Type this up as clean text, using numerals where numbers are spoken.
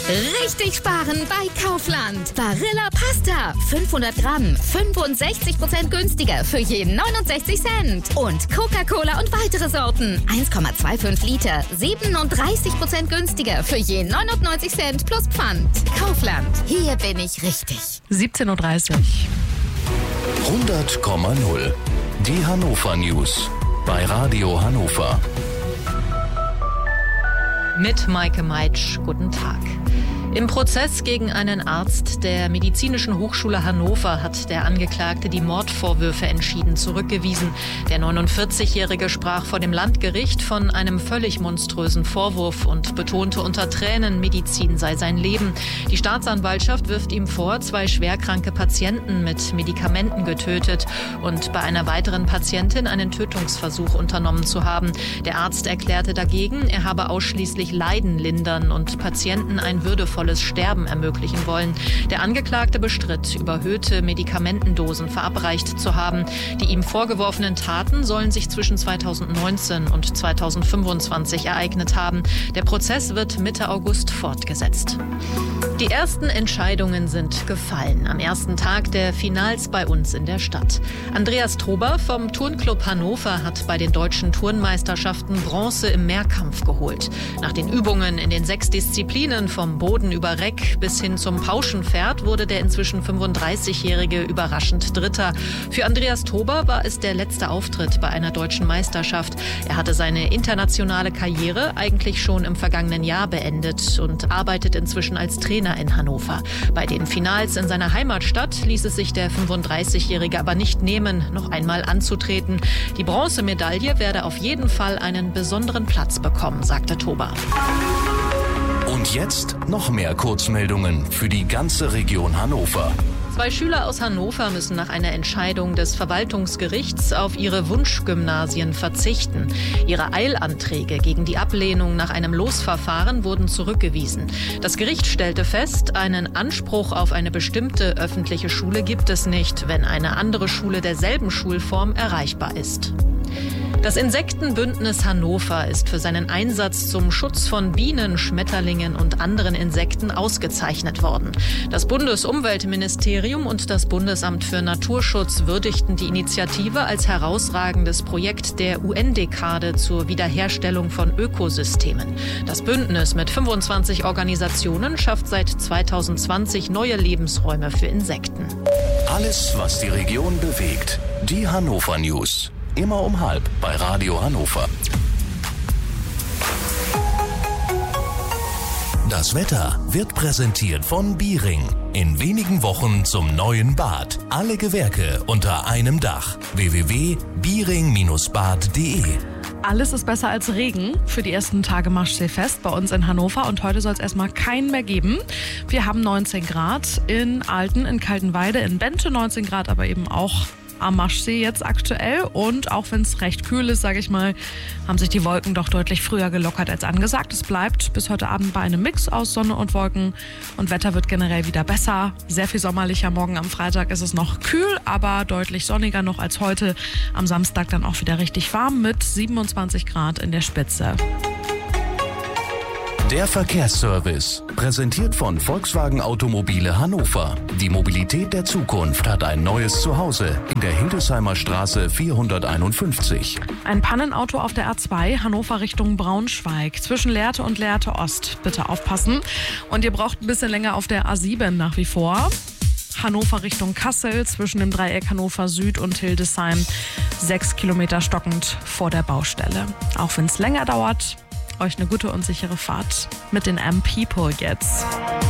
Richtig sparen bei Kaufland. Barilla Pasta, 500 Gramm, 65% günstiger für je 69 Cent. Und Coca-Cola und weitere Sorten, 1,25 Liter, 37% günstiger für je 99 Cent plus Pfand. Kaufland, hier bin ich richtig. 17:30 Uhr. 100,0. Die Hannover News bei Radio Hannover. Mit Maike Meitsch, guten Tag. Im Prozess gegen einen Arzt der Medizinischen Hochschule Hannover hat der Angeklagte die Mordvorwürfe entschieden zurückgewiesen. Der 49-Jährige sprach vor dem Landgericht von einem völlig monströsen Vorwurf und betonte unter Tränen, Medizin sei sein Leben. Die Staatsanwaltschaft wirft ihm vor, 2 schwerkranke Patienten mit Medikamenten getötet und bei einer weiteren Patientin einen Tötungsversuch unternommen zu haben. Der Arzt erklärte dagegen, er habe ausschließlich Leiden lindern und Patienten ein würdevolles Sterben ermöglichen wollen. Der Angeklagte bestritt, überhöhte Medikamentendosen verabreicht zu haben. Die ihm vorgeworfenen Taten sollen sich zwischen 2019 und 2025 ereignet haben. Der Prozess wird Mitte August fortgesetzt. Die ersten Entscheidungen sind gefallen am ersten Tag der Finals bei uns in der Stadt. Andreas Trober vom Turnclub Hannover hat bei den deutschen Turnmeisterschaften Bronze im Mehrkampf geholt. Nach den Übungen in den 6 Disziplinen vom Boden über Reck bis hin zum Pauschenpferd wurde der inzwischen 35-Jährige überraschend Dritter. Für Andreas Trober war es der letzte Auftritt bei einer deutschen Meisterschaft. Er hatte seine internationale Karriere eigentlich schon im vergangenen Jahr beendet und arbeitet inzwischen als Trainer in Hannover. Bei den Finals in seiner Heimatstadt ließ es sich der 35-Jährige aber nicht nehmen, noch einmal anzutreten. Die Bronzemedaille werde auf jeden Fall einen besonderen Platz bekommen, sagte Trober. Und jetzt noch mehr Kurzmeldungen für die ganze Region Hannover. 2 Schüler aus Hannover müssen nach einer Entscheidung des Verwaltungsgerichts auf ihre Wunschgymnasien verzichten. Ihre Eilanträge gegen die Ablehnung nach einem Losverfahren wurden zurückgewiesen. Das Gericht stellte fest, einen Anspruch auf eine bestimmte öffentliche Schule gibt es nicht, wenn eine andere Schule derselben Schulform erreichbar ist. Das Insektenbündnis Hannover ist für seinen Einsatz zum Schutz von Bienen, Schmetterlingen und anderen Insekten ausgezeichnet worden. Das Bundesumweltministerium und das Bundesamt für Naturschutz würdigten die Initiative als herausragendes Projekt der UN-Dekade zur Wiederherstellung von Ökosystemen. Das Bündnis mit 25 Organisationen schafft seit 2020 neue Lebensräume für Insekten. Alles, was die Region bewegt. Die Hannover News. Immer um 12:30 bei Radio Hannover. Das Wetter wird präsentiert von Biering. In wenigen Wochen zum neuen Bad. Alle Gewerke unter einem Dach. www.biering-bad.de. Alles ist besser als Regen. Für die ersten Tage Maschsee-Fest bei uns in Hannover. Und heute soll es erstmal keinen mehr geben. Wir haben 19 Grad in Alten, in Kaltenweide, in Bente 19 Grad, aber eben auch am Maschsee jetzt aktuell. Und auch wenn es recht kühl ist, sage ich mal, haben sich die Wolken doch deutlich früher gelockert als angesagt. Es bleibt bis heute Abend bei einem Mix aus Sonne und Wolken und Wetter wird generell wieder besser. Sehr viel sommerlicher. Morgen am Freitag ist es noch kühl, aber deutlich sonniger noch als heute. Am Samstag dann auch wieder richtig warm mit 27 Grad in der Spitze. Der Verkehrsservice, präsentiert von Volkswagen Automobile Hannover. Die Mobilität der Zukunft hat ein neues Zuhause in der Hildesheimer Straße 451. Ein Pannenauto auf der A2 Hannover Richtung Braunschweig zwischen Lehrte und Lehrte Ost. Bitte aufpassen. Und ihr braucht ein bisschen länger auf der A7 nach wie vor. Hannover Richtung Kassel zwischen dem Dreieck Hannover Süd und Hildesheim. 6 Kilometer stockend vor der Baustelle. Auch wenn es länger dauert, euch eine gute und sichere Fahrt mit den M-People jetzt.